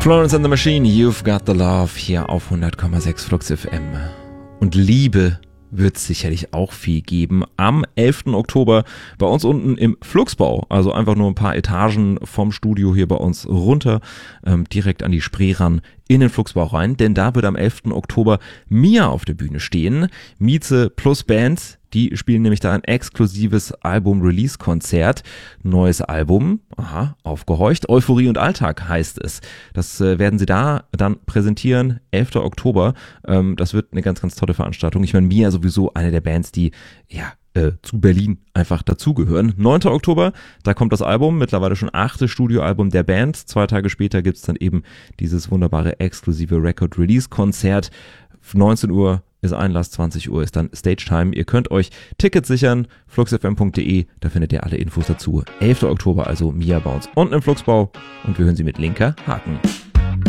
Florence and the Machine, You've Got the Love, hier auf 100,6 Flux FM. Und Liebe wird es sicherlich auch viel geben. Am 11. Oktober bei uns unten im Fluxbau, also einfach nur ein paar Etagen vom Studio hier bei uns runter, direkt an die Spree ran, in den Fluxbau rein, denn da wird am 11. Oktober Mia auf der Bühne stehen. Mieze plus Bands, die spielen nämlich da ein exklusives Album-Release-Konzert. Neues Album, aufgehorcht, Euphorie und Alltag heißt es. Das werden sie da dann präsentieren, 11. Oktober. Das wird eine ganz, ganz tolle Veranstaltung. Ich meine, Mia sowieso eine der Bands, die zu Berlin einfach dazugehören. 9. Oktober, da kommt das Album, mittlerweile schon 8. Studioalbum der Band. 2 Tage später gibt's dann eben dieses wunderbare exklusive Record-Release-Konzert. 19 Uhr ist Einlass, 20 Uhr ist dann Stage-Time. Ihr könnt euch Tickets sichern, fluxfm.de, da findet ihr alle Infos dazu. 11. Oktober, also Mia bei uns unten im Fluxbau und wir hören sie mit Linker Haken.